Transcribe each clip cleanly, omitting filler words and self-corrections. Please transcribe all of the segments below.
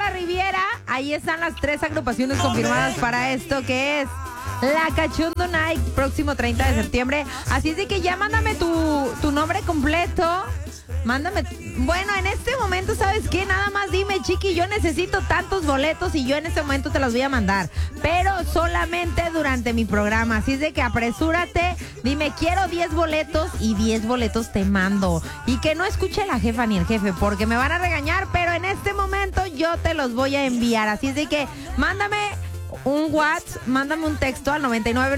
la Riviera, ahí están las 3 agrupaciones confirmadas para esto que es La Cachondo Night, próximo 30 de septiembre. Así es de que ya mándame tu nombre completo. Mándame. Bueno, en este momento, ¿sabes qué? Nada más dime, Chiqui, yo necesito tantos boletos y yo en este momento te los voy a mandar. Pero solamente durante mi programa. Así es de que apresúrate. Dime, quiero 10 boletos y 10 boletos te mando. Y que no escuche la jefa ni el jefe porque me van a regañar. Pero en este momento yo te los voy a enviar. Así es de que mándame un WhatsApp, mándame un texto al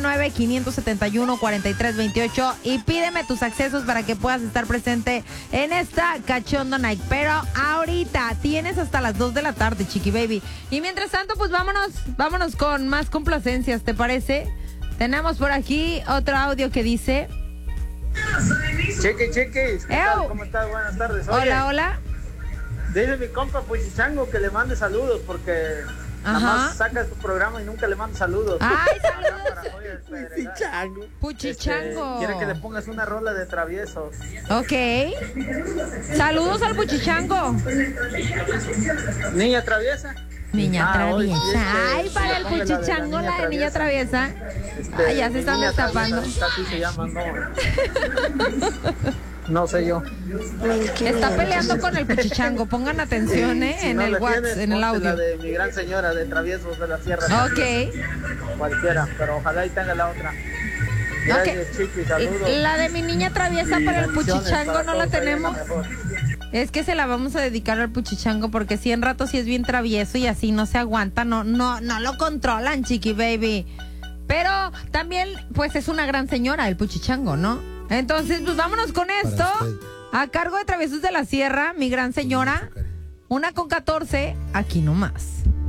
999-571-4328 y pídeme tus accesos para que puedas estar presente en esta Cachondo Night. Pero ahorita tienes hasta las 2 de la tarde, Chiqui Baby. Y mientras tanto, pues vámonos con más complacencias, ¿te parece? Tenemos por aquí otro audio que dice... Chiquis, ¿qué tal? ¿Cómo estás? Buenas tardes. Oye, hola. Dice mi compa Puchichango que le mande saludos porque... Nada más saca su programa y nunca le manda saludos. ¡Ay, saludos! Puchichango. Quiere que le pongas una rola de Traviesos. Ok. Saludos al Puchichango. Niña Traviesa. Niña Traviesa. Ay, para el Puchichango, la de Niña Traviesa. Ay, ya se están destapando. Así se llama, no sé yo. Está peleando con el Puchichango. Pongan atención, en el WhatsApp, en el audio. La de mi gran señora de Traviesos de la Sierra. Ok. Cualquiera, pero ojalá y tenga la otra. Gracias, Chiqui, saludos. La de mi niña traviesa para el Puchichango no la tenemos. Es que se la vamos a dedicar al Puchichango porque si en rato sí es bien travieso y así no se aguanta, no lo controlan, Chiqui Baby. Pero también, pues es una gran señora el Puchichango, ¿no? Entonces, pues vámonos con esto. A cargo de Traviesos de la Sierra, mi gran señora. 1:14, aquí nomás.